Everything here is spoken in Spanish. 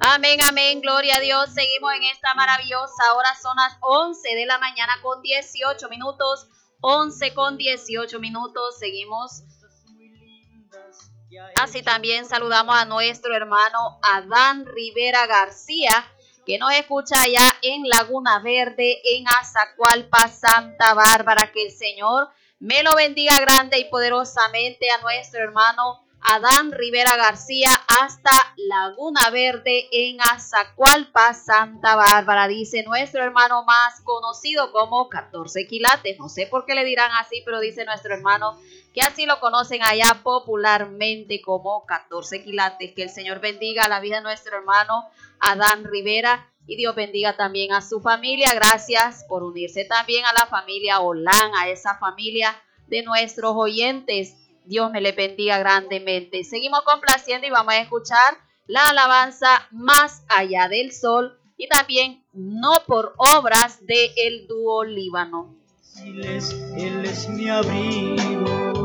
Amén, amén, gloria a Dios. Seguimos en esta maravillosa hora, son las 11 de la mañana con 18 minutos, 11 con 18 minutos, seguimos. Así también saludamos a nuestro hermano Adán Rivera García, que nos escucha allá en Laguna Verde, en Azacualpa, Santa Bárbara. Que el Señor me lo bendiga grande y poderosamente a nuestro hermano Adán Rivera García hasta Laguna Verde en Azacualpa, Santa Bárbara. Dice nuestro hermano más conocido como 14 quilates. No sé por qué le dirán así, pero dice nuestro hermano que así lo conocen allá popularmente como 14 quilates. Que el Señor bendiga la vida de nuestro hermano Adán Rivera y Dios bendiga también a su familia. Gracias por unirse también a la familia Olán, a esa familia de nuestros oyentes. Dios me le bendiga grandemente. Seguimos complaciendo y vamos a escuchar la alabanza Más allá del sol y también No por obras de el dúo Líbano. Él es mi abrigo,